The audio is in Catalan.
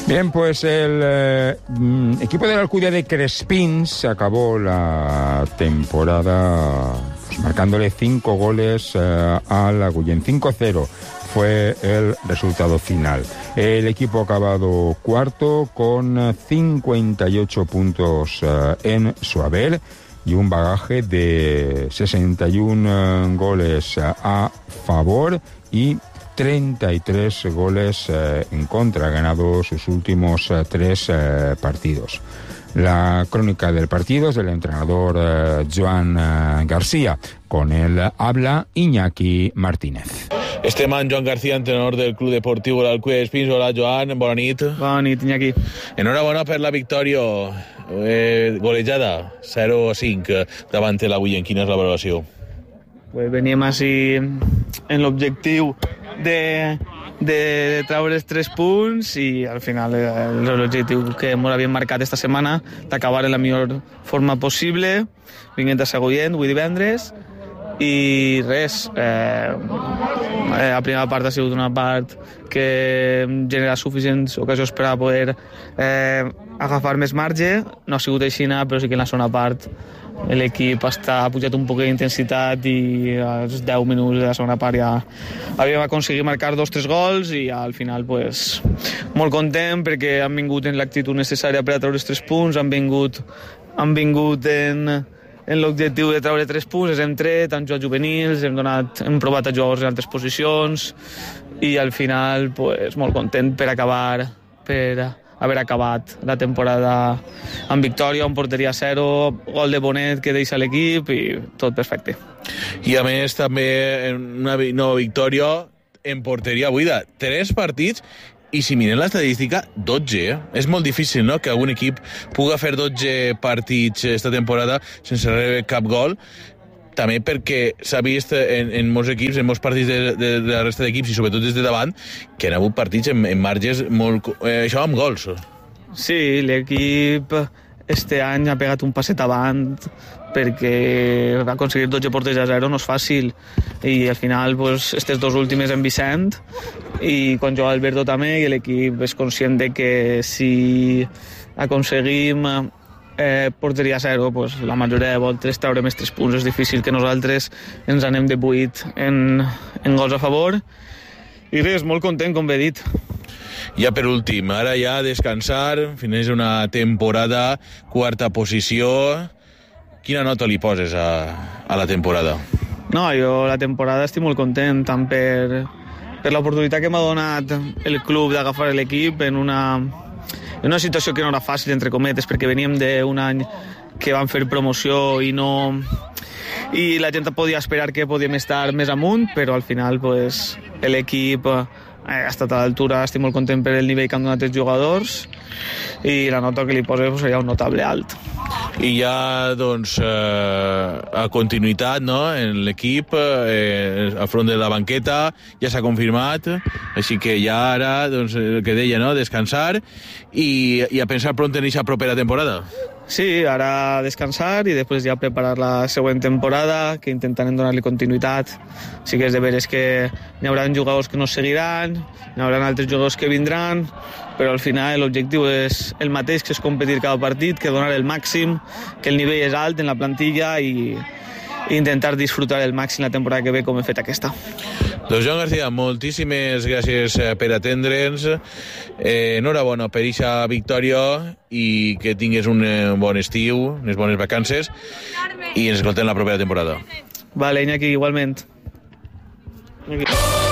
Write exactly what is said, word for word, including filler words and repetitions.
Bien, pues el eh, equipo de la Alcudia de Crespins acabó la temporada pues, marcándole cinco goles eh, al Agullent. cinco cero fue el resultado final. El equipo ha acabado cuarto con cincuenta y ocho puntos eh, en su haber y un bagaje de sesenta y uno goles a favor y treinta y tres goles eh, en contra. Ha ganado sus últimos eh, tres eh, partidos. La crónica del partido es del entrenador eh, Joan eh, García. Con él habla Iñaki Martínez. Estem amb Joan García, entrenador del Club Deportiu Alcudia de Crespins. Hola, Joan, bona nit. Bona nit, Iñaki. Enhorabona per la victòria eh, golejada, zero a cinc, davant de l'Agullent. Quina és la valoració? Pues veníem així en l'objectiu de, de treure els tres punts i al final l'objectiu que ens havíem marcat esta setmana d'acabar en la millor forma possible, vinguent a Agullent avui divendres. I res, eh, la primera part ha sigut una part que genera suficients ocasions per a poder eh, agafar més marge. No ha sigut així, però sí que en la segona part l'equip està pujat un poc d'intensitat i als deu minuts de la segona part ja havíem aconseguit marcar dos o tres gols i al final pues, molt content perquè han vingut en l'actitud necessària per a treure els tres punts, han vingut, han vingut en... en l'objectiu de treure tres punts, els hem tret, han jugat juvenils, hem, donat, hem provat a jugadors en altres posicions i al final pues, molt content per acabar, per haver acabat la temporada amb victòria, amb porteria zero, gol de Bonet que deixa l'equip i tot perfecte. I a més també una nova victòria en porteria buida. Tres partits i si mirem l'estadística, dotze. Eh? És molt difícil, no?, que algun equip puga fer dotze partits esta temporada sense rebre cap gol. També perquè s'ha vist en, en molts equips, en molts partits de, de, de la resta d'equips i sobretot des de davant, que han hagut partits en, en marges molt... Eh, això amb gols. Sí, l'equip este any ha pegat un passet avant perquè aconseguir dotze porters a zero no és fàcil i al final pues, estes dos últimes en Vicent i quan juga Alberto també i l'equip és conscient de que si aconseguim eh, porteria zero pues, la majoria de voltes traurem els tres punts. És difícil que nosaltres ens anem de vuit en, en gols a favor i res, molt content com he dit. Ja per últim, ara ja descansar, fineix una temporada, quarta posició. Quina nota li poses a, a la temporada? No, jo la temporada estic molt content, tant per, per l'oportunitat que m'ha donat el club d'agafar l'equip en una, en una situació que no era fàcil, entre cometes, perquè veníem d'un any que vam fer promoció i no... i la gent podia esperar que podíem estar més amunt, però al final pues, l'equip ha estat a l'altura. Estic molt content per el nivell que han donat els jugadors i la nota que li poso seria un notable alt. I ja, doncs, eh, a continuïtat, no?, en l'equip, eh, al front de la banqueta, ja s'ha confirmat, així que ja ara, doncs, el que deia, no?, descansar i, i a pensar pront en aquesta propera temporada. Sí, ara descansar i després ja preparar la següent temporada, que intentarem donar-li continuïtat. Sí que és de veres que hi haurà jugadors que no seguiran, hi haurà altres jugadors que vindran, però al final l'objectiu és el mateix, que és competir cada partit, que donar el màxim, que el nivell és alt en la plantilla i, i intentar disfrutar el màxim la temporada que ve com he fet aquesta. Doncs Joan García, moltíssimes gràcies per atendre'ns. Eh, enhorabona per aquesta victòria i que tingues un bon estiu, unes bones vacances i ens escoltem la propera temporada. Vale, Iñaki, igualment. Iñaki.